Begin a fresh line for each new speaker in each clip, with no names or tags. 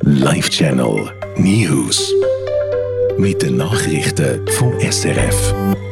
Live Channel News. Mit den Nachrichten vom SRF.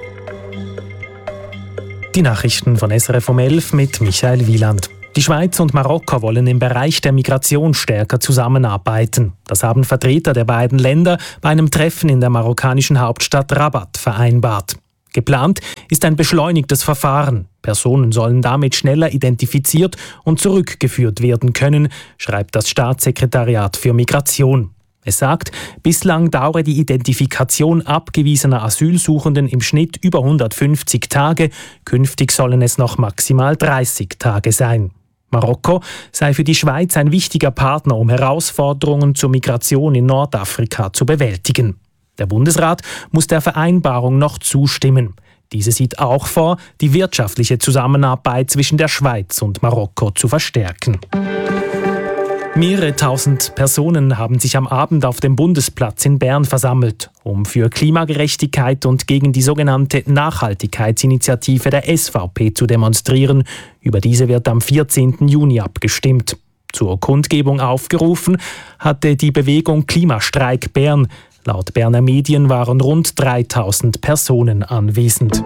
Die Nachrichten von SRF um 11 mit Michael Wieland. Die Schweiz und Marokko wollen im Bereich der Migration stärker zusammenarbeiten. Das haben Vertreter der beiden Länder bei einem Treffen in der marokkanischen Hauptstadt Rabat vereinbart. Geplant ist ein beschleunigtes Verfahren. Personen sollen damit schneller identifiziert und zurückgeführt werden können, schreibt das Staatssekretariat für Migration. Es sagt, bislang dauere die Identifikation abgewiesener Asylsuchenden im Schnitt über 150 Tage, künftig sollen es noch maximal 30 Tage sein. Marokko sei für die Schweiz ein wichtiger Partner, um Herausforderungen zur Migration in Nordafrika zu bewältigen. Der Bundesrat muss der Vereinbarung noch zustimmen. Diese sieht auch vor, die wirtschaftliche Zusammenarbeit zwischen der Schweiz und Marokko zu verstärken. Mehrere tausend Personen haben sich am Abend auf dem Bundesplatz in Bern versammelt, um für Klimagerechtigkeit und gegen die sogenannte Nachhaltigkeitsinitiative der SVP zu demonstrieren. Über diese wird am 14. Juni abgestimmt. Zur Kundgebung aufgerufen hatte die Bewegung Klimastreik Bern. Laut Berner Medien waren rund 3000 Personen anwesend.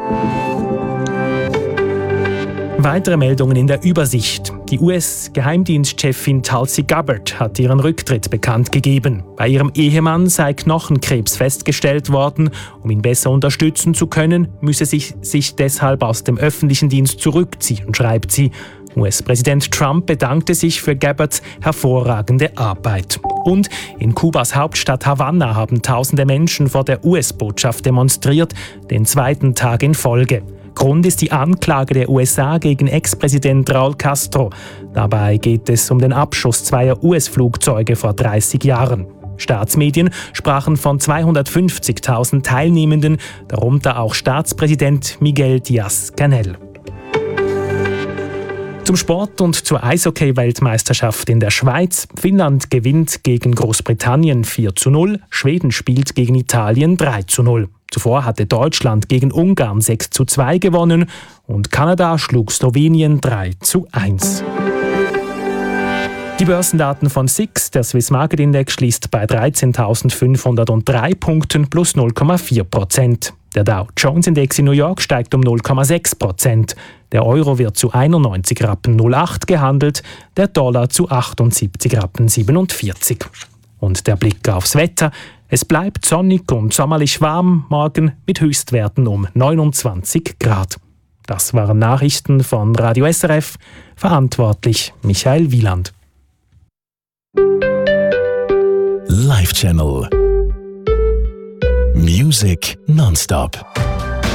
Weitere Meldungen in der Übersicht. Die US-Geheimdienstchefin Tulsi Gabbard hat ihren Rücktritt bekannt gegeben. Bei ihrem Ehemann sei Knochenkrebs festgestellt worden. Um ihn besser unterstützen zu können, müsse sich deshalb aus dem öffentlichen Dienst zurückziehen, schreibt sie. US-Präsident Trump bedankte sich für Gabbards hervorragende Arbeit. Und in Kubas Hauptstadt Havanna haben tausende Menschen vor der US-Botschaft demonstriert, den zweiten Tag in Folge. Grund ist die Anklage der USA gegen Ex-Präsident Raúl Castro. Dabei geht es um den Abschuss zweier US-Flugzeuge vor 30 Jahren. Staatsmedien sprachen von 250.000 Teilnehmenden, darunter auch Staatspräsident Miguel Díaz-Canel. Zum Sport und zur Eishockey-Weltmeisterschaft in der Schweiz. Finnland gewinnt gegen Großbritannien 4:0, Schweden spielt gegen Italien 3:0. Zuvor hatte Deutschland gegen Ungarn 6:2 gewonnen und Kanada schlug Slowenien 3:1. Die Börsendaten von SIX, der Swiss Market Index, schließt bei 13.503 Punkten plus 0,4%. Der Dow Jones Index in New York steigt um 0,6%. Der Euro wird zu 91,08 Rappen gehandelt, der Dollar zu 78,47 Rappen. Und der Blick aufs Wetter. Es bleibt sonnig und sommerlich warm, morgen mit Höchstwerten um 29 Grad. Das waren Nachrichten von Radio SRF. Verantwortlich Michael Wieland.
Live Channel Music nonstop.